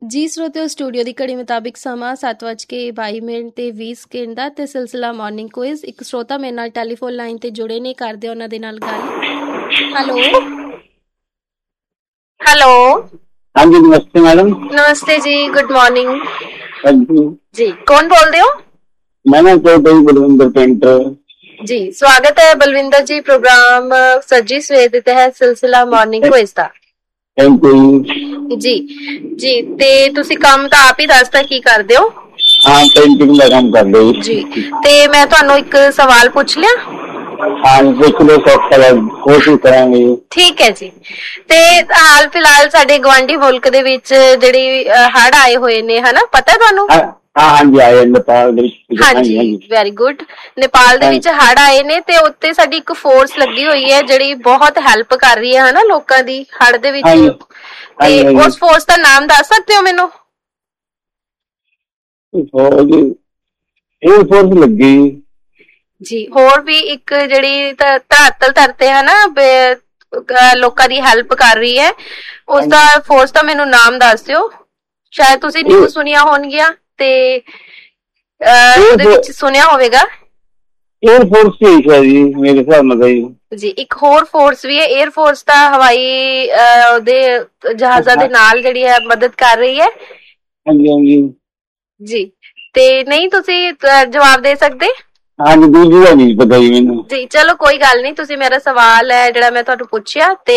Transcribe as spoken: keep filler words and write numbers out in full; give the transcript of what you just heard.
ਜੀ ਸਰੋਤਿਓ, ਸਟੂਡੀਓ ਦੀ ਘੜੀ ਮੁਤਾਬਿਕ ਸਮਾਂ ਸੱਤ ਵੱਜ ਕੇ ਬਾਈ ਮਿੰਟ ਤੇ ਵੀਹ ਸਕਿੰਟ ਦਾ ਤੇ ਸਿਲਸਿਲਾ ਮਾਰਨਿੰਗ ਕੁਇਜ਼। ਇੱਕ ਸਰੋਤਾ ਮੇਰੇ ਨਾਲ ਟੈਲੀਫੋਨ ਲਾਈਨ ਤੇ ਜੁੜੇ ਨੇ, ਕਰਦੇ ਉਹਨਾਂ ਦੇ ਨਾਲ ਗੱਲ। ਹੈਲੋ ਹੈਲੋ हाँ जी, नमस्ते मैडम। नमस्ते जी, गुड मॉर्निंग हाँ जी, जी। कौन बोल रहे हो? मैंने तो कोई बलविंदर पेंटर। जी, स्वागत है बलविंदर जी। प्रोग्राम सजी सवेर ਦੇ ਤਹਿਤ ਸਿਲਸਿਲਾ morning quiz the. Thank you ਜੀ ਜੀ। ਤੇ ਤੁਸੀਂ ਕੰਮ ਤਾਂ ਆਪ ਹੀ ਦੱਸਦਾ ਕੀ ਕਰਦੇ ਹੋ? हाँ, पेंटिंग का काम कर दो ਜੀ। ਤੇ ਮੈਂ ਤੁਹਾਨੂੰ ਇੱਕ ਸਵਾਲ ਪੁੱਛ ਲਿਆ? हाँ, देख लो, सब कोशिश करेंगे। ਠੀਕ ਹੈ ਜੀ। ਤੇ ਹਾਲ ਫਿਲਹਾਲ ਸਾਡੇ ਗਵਾਂਢੀ ਮੁਲਕ ਦੇ ਵਿੱਚ ਜਿਹੜੀ ਹੜ੍ਹ ਆਏ ਹੋਏ ਨੇ, ਹਨਾ, ਪਤਾ ਤੁਹਾਨੂੰ? हाँ हाँ जी, आए नेपाल ਦੇ ਵਿੱਚ। ਹਾਂਜੀ, ਵੈਰੀ ਗੁੱਡ। ਨੇਪਾਲ ਦੇ ਵਿੱਚ ਹੜ੍ਹ ਆਏ ਨੇ ਤੇ ਉੱਤੇ ਸਾਡੀ ਇੱਕ ਫੋਰਸ ਲੱਗੀ ਹੋਈ ਹੈ ਜਿਹੜੀ ਬਹੁਤ ਹੈਲਪ ਕਰ ਰਹੀ ਹੈ, ਹਨਾ, ਲੋਕਾਂ ਦੀ ਹੜ੍ਹ ਦੇ ਵਿੱਚ। ਤੇ ਉਸ ਫੋਰਸ ਦਾ ਨਾਮ ਦੱਸ ਸਕਦੇ ਹੋ ਮੈਨੂੰ? ਇਹ ਫੋਰਸ ਲੱਗੀ ਜੀ। ਹੋਰ ਵੀ ਇੱਕ ਜਿਹੜੀ ਧਰਾਤਲ ਧਰਤੇ ਹਨਾ ਲੋਕਾਂ ਦੀ ਹੈਲਪ ਕਰ ਰਹੀ ਹੈ, ਉਸਦਾ ਫੋਰਸ ਦਾ ਮੈਨੂੰ ਨਾਮ ਦੱਸ ਦਿਓ। ਸ਼ਾਇਦ ਤੁਸੀਂ ਨਿਊਜ਼ ਸੁਣੀਆਂ ਹੋਣਗੀਆਂ ਤੇ ਉਹਦੇ ਵਿੱਚ ਸੁਣਿਆ ਹੋਵੇਗਾ। 에ਅਰ ਫੋਰਸ ਹੀ ਹੈ ਜੀ ਮੇਰੇ ਹਿਸਾਬ ਨਾਲ। ਜੀ, ਇੱਕ ਹੋਰ ਫੋਰਸ ਵੀ ਹੈ, 에ਅਰ ਫੋਰਸ ਤਾਂ ਹਵਾਈ ਉਹਦੇ ਜਹਾਜ਼ਾਂ ਦੇ ਨਾਲ ਜਿਹੜੀ ਹੈ ਮਦਦ ਕਰ ਰਹੀ ਹੈ। ਹਾਂਜੀ ਹਾਂਜੀ ਜੀ। ਤੇ ਨਹੀਂ ਤੁਸੀਂ ਜਵਾਬ ਦੇ ਸਕਦੇ? ਹਾਂਜੀ, ਦੂਜੀ ਦਾ ਨਹੀਂ ਪਤਾ ਜੀ ਮੈਨੂੰ। ਜੀ, ਚਲੋ ਕੋਈ ਗੱਲ ਨਹੀਂ। ਤੁਸੀਂ ਮੇਰਾ ਸਵਾਲ ਹੈ ਜਿਹੜਾ ਮੈਂ ਤੁਹਾਨੂੰ ਪੁੱਛਿਆ ਤੇ